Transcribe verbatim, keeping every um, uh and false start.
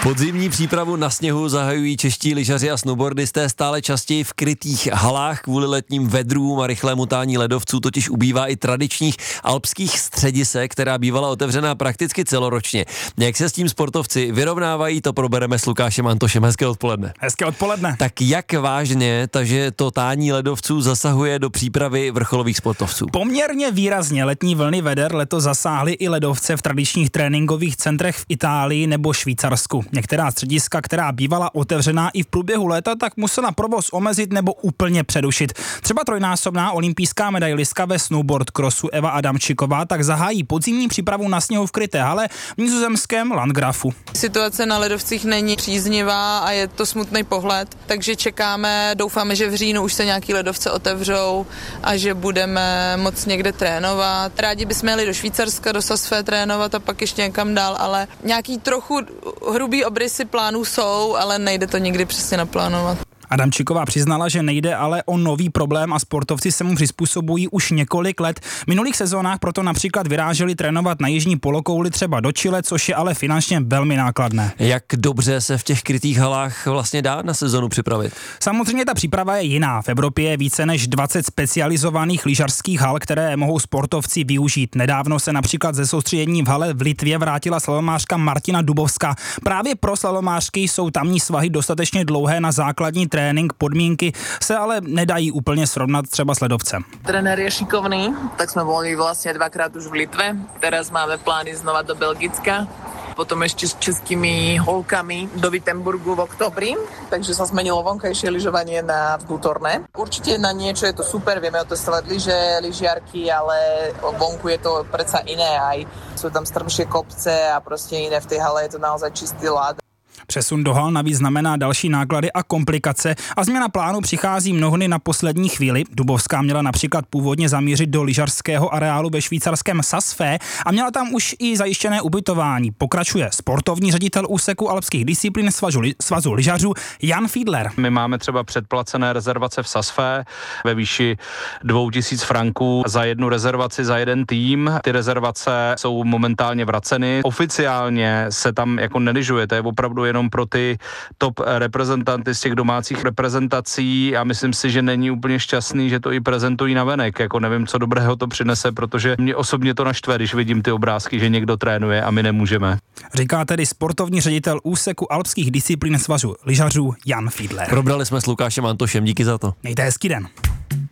Podzimní přípravu na sněhu zahajují čeští lyžaři a snowboardisté stále častěji v krytých halách. Kvůli letním vedrům a rychlému tání ledovců totiž ubývá i tradičních alpských středisek, která bývala otevřená prakticky celoročně. Jak se s tím sportovci vyrovnávají, to probereme s Lukášem Antošem. Hezké odpoledne. Hezké odpoledne. Tak jak vážně, takže to tání ledovců zasahuje do přípravy vrcholových sportovců? Poměrně výrazně. Letní vlny veder letos zasáhly i ledovce v tradičních tréninkových centrech v Itálii nebo Švýcarsku. Některá střediska, která bývala otevřená i v průběhu léta, tak musela provoz omezit nebo úplně přerušit. Třeba trojnásobná olympijská medailistka ve snowboard crossu Eva Adamczyková tak zahájí podzimní přípravu na sněhu v kryté hale v nizozemském Landgrafu. Situace na ledovcích není příznivá a je to smutný pohled, takže čekáme, doufáme, že v říjnu už se nějaký ledovce otevřou a že budeme moc někde trénovat. Rádi bychom jeli do Švýcarska, do Sasfé trénovat a pak ještě někam dál, ale nějaký trochu hrubý obrysy plánů jsou, ale nejde to nikdy přesně naplánovat. Adamczyková přiznala, že nejde ale o nový problém a sportovci se mu přizpůsobují už několik let. V minulých sezónách proto například vyráželi trénovat na jižní polokouli třeba do Chile, což je ale finančně velmi nákladné. Jak dobře se v těch krytých halách vlastně dá na sezonu připravit? Samozřejmě ta příprava je jiná. V Evropě je více než dvacet specializovaných lyžařských hal, které mohou sportovci využít. Nedávno se například ze soustředění v hale v Litvě vrátila slalomářka Martina Dubovská. Právě pro slalomářky jsou tamní svahy dostatečně dlouhé na základní trénink. Trénink, podmínky se ale nedají úplně srovnat třeba s ledovcem. Trenér je šikovný, tak jsme boli vlastne dvakrát už v Litve. Teraz máme plány znova do Belgicka. Potom ešte s českými holkami do Wittenburgu v oktobri, takže sa zmenilo vonkajšie lyžovanie na vnútorné. Určite na niečo je to super, vieme otestovať lyže, lyžiarky, ale vonku je to predsa iné, aj sú tam strmšie kopce a proste iné v tej hale je to naozaj čistý ľad. Přesun do hal navíc znamená další náklady a komplikace a změna plánu přichází mnohdy na poslední chvíli. Dubovská měla například původně zamířit do lyžařského areálu ve švýcarském Sasfé a měla tam už i zajištěné ubytování. Pokračuje sportovní ředitel úseku alpských disciplín svazu, svazu lyžařů Jan Fiedler. My máme třeba předplacené rezervace v Sasfé ve výši dvou tisíc franků za jednu rezervaci za jeden tým. Ty rezervace jsou momentálně vraceny. Oficiálně se tam jako nelyžuje, to je opravdu jenom pro ty top reprezentanty z těch domácích reprezentací a myslím si, že není úplně šťastný, že to i prezentují navenek. Jako nevím, co dobrého to přinese, protože mě osobně to naštve, když vidím ty obrázky, že někdo trénuje a my nemůžeme. Říká tedy sportovní ředitel úseku alpských disciplín svazu lyžařů Jan Fiedler. Probrali jsme s Lukášem Antošem, díky za to. Mějte hezký den.